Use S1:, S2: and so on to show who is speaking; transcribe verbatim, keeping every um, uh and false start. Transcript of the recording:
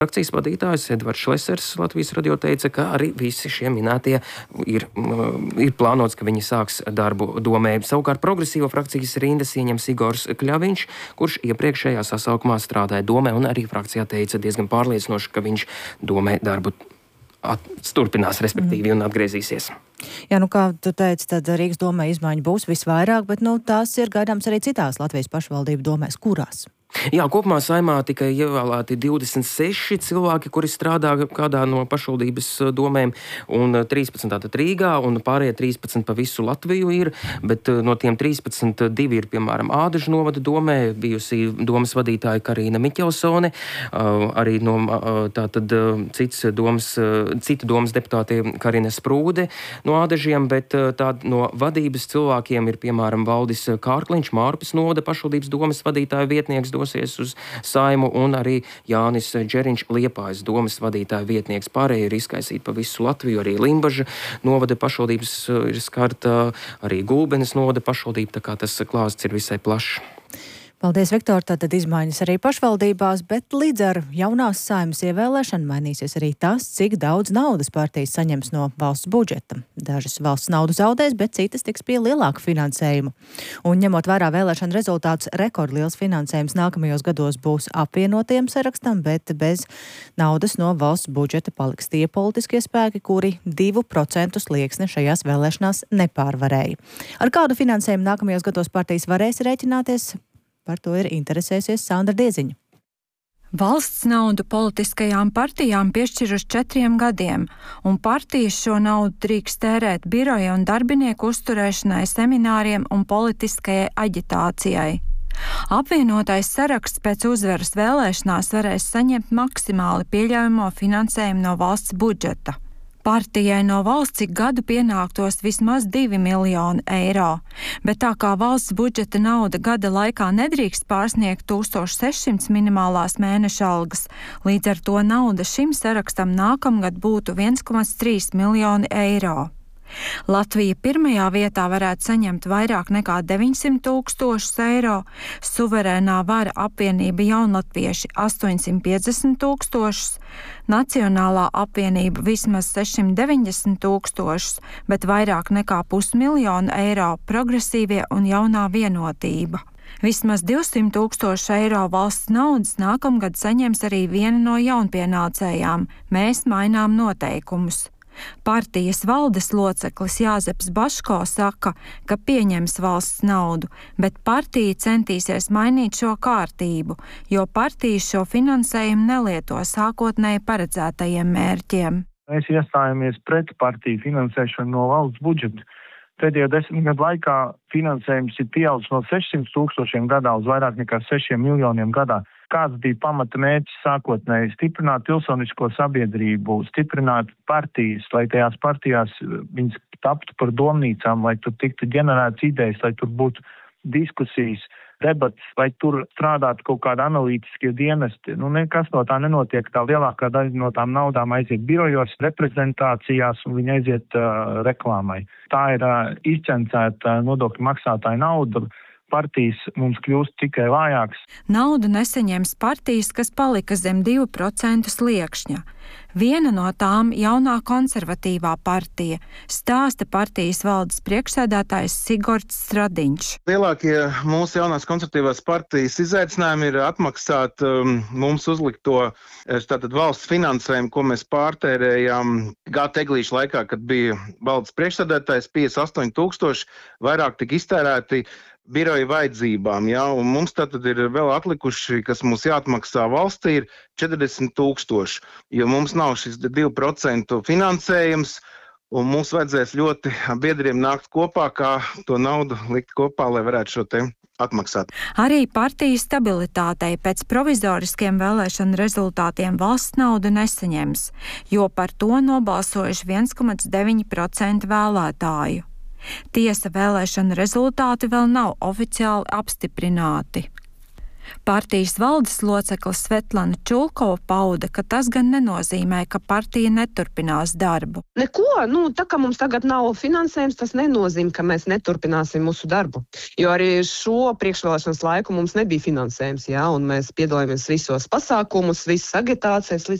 S1: Frakcijas vadītājs Edvards Šlesers Latvijas radio teica, ka arī visi šie minētie ir, ir plānots, ka viņi sāks darbu domē. Savukārt progresīvo frakcijas rindas ieņems Igors Kļaviņš, kurš iepriekšējā sasaukumā strādāja domē un arī frakcijā teica diezgan pārliecinoši, ka viņš domē darbu at, turpinās, respektīvi, mm. un atgriezīsies.
S2: Jā, nu kā tu teici, tad Rīgas domē izmaiņu būs visvairāk, bet nu, tās ir gaidāms arī citās Latvijas pašvaldību domēs. Kurās?
S1: Jā, kopumā Saeimā tikai ievēlēti divdesmit seši cilvēki, kuri strādā kādā no pašvaldības domēm, un trīspadsmit tātad Rīgā, un pārējie trīspadsmit pa visu Latviju ir, bet no tiem trīspadsmit divi ir, piemēram, Ādažu novada domē, bijusi domas vadītāja Karīna Miķelsone, arī no tātad cits domas, cita domas deputāte Karina Sprūde no Ādažiem, bet tā no vadības cilvēkiem ir, piemēram, Valdis Kārkliņš, Mārupes novada pašvaldības domas vadītāja vietnieks, dosies uz Saimu, un arī Jānis Džeriņš, Liepājas domas vadītāja vietnieks. Pārējie ir izkaisīti pa visu Latviju, arī Limbaža novada pašvaldības ir skarta, arī Gulbenes novada pašvaldība, tā kā tas klāsts ir visai plašs.
S2: Paldies, Viktor. Tātad izmaiņas arī pašvaldībās, bet līdz ar jaunās Saeimas ievēlēšanu mainīsies arī tas, cik daudz naudas partijas saņems no valsts budžeta. Dažas valsts naudu zaudēs, bet citas tiks pie lielāka finansējuma. Un ņemot vērā vēlēšanu rezultātus, rekordliels finansējums nākamajos gados būs apvienotiem sarakstam, bet bez naudas no valsts budžeta paliks tie politiskie spēki, kuri divu procentu slieksni šajās vēlēšanās nepārvarēja. Ar kādu finansējumu nākamajos gados partijas varēs rēķināties? Par to ir interesēsies Sandra Dieziņa.
S3: Valsts naudu politiskajām partijām piešķir uz četriem gadiem, un partijas šo naudu drīkst tērēt biroja un darbinieku uzturēšanai, semināriem un politiskajai aģitācijai. Apvienotais saraksts pēc uzvaras vēlēšanās varēs saņemt maksimāli pieļaujamo finansējumu no valsts budžeta. Partijai no valsts ik gadu pienāktos vismaz divi miljoni eiro, bet tā kā valsts budžeta nauda gada laikā nedrīkst pārsniegt tūkstoš sešsimt minimālās mēneša algas, līdz ar to nauda šim sarakstam nākamgad būtu viens komats trīs miljoni eiro. Latvija pirmajā vietā varētu saņemt vairāk nekā deviņsimt tūkstošus eiro, suverēnā vara apvienība Jaunlatvieši astoņsimt piecdesmit tūkstošus, Nacionālā apvienība vismaz sešsimt deviņdesmit tūkstošus, bet vairāk nekā pusmiljonu eiro progresīvie un jaunā vienotība. Vismaz divsimt tūkstoši eiro valsts naudas nākamgad saņems arī viena no jaunpienācējām. Mēs mainām noteikumus. Partijas valdes loceklis Jāzeps Baško saka, ka pieņems valsts naudu, bet partija centīsies mainīt šo kārtību, jo partija šo finansējumu nelieto sākotnēji paredzētajiem mērķiem.
S4: Mēs iestājāmies pret partiju finansēšanu no valsts budžeta. Pēdējo desmit gadu laikā finansējums ir pieaudzis no sešsimt tūkstošiem gadā uz vairāk nekā sešiem miljoniem gadā. Kāds bija pamata mērķis sākotnēji? Stiprināt pilsonisko sabiedrību, stiprināt partijas, lai tajās partijās viņas taptu par domnīcām, lai tur tiktu ģenerētas idejas, lai tur būtu diskusijas, debats, lai tur strādātu kaut kādi analītiskie dienesti. Nu, nekas no tā nenotiek. Tā lielākā daļa no tām naudām aiziet birojos, reprezentācijās un viņi aiziet uh, reklāmai. Tā ir uh, izcencēta nodokļu maksātāja nauda. Partijas mums kļūst tikai vājāks.
S3: Naudu nesaņems partijas, kas palika zem divu procentu sliekšņa. Viena no tām jaunā konservatīvā partija, stāsta partijas valdes priekšsēdētājs Sigords Stradiņš.
S5: Lielākie mūsu jaunās konservatīvās partijas izaicinājumi ir atmaksāt um, mums uzlikto tātad valsts finansējumu, ko mēs pārtērējām gada eglīšu laikā, kad bija valdes priekšsēdētājs, piecdesmit astoņi tūkstoši, vairāk tika iztērēti biroja vajadzībām, jā, un mums tātad ir vēl atlikuši, kas mums jāatmaksā valstī, ir četrdesmit tūkstoši, jo mums nav šis divu procentu finansējums, un mums vajadzēs ļoti biedriem nākt kopā, kā to naudu likt kopā, lai varētu šo te atmaksāt.
S3: Arī partijas stabilitātei pēc provizoriskiem vēlēšanu rezultātiem valsts naudu nesaņems, jo par to nobalsojuši viens komats deviņi procenti vēlētāju. Tiesa, vēlēšana rezultāti vēl nav oficiāli apstiprināti. Partijas valdes locekle Svetlana Čulkova pauda, ka tas gan nenozīmē, ka partija neturpinās darbu.
S6: Neko, nu, tā kā mums tagad nav finansējums, tas nenozīmē, ka mēs neturpināsim mūsu darbu. Jo arī šo priekšvēlēšanas laiku mums nebija finansējums, jā, un mēs piedalījāmies visos pasākumus, visas agitācijas,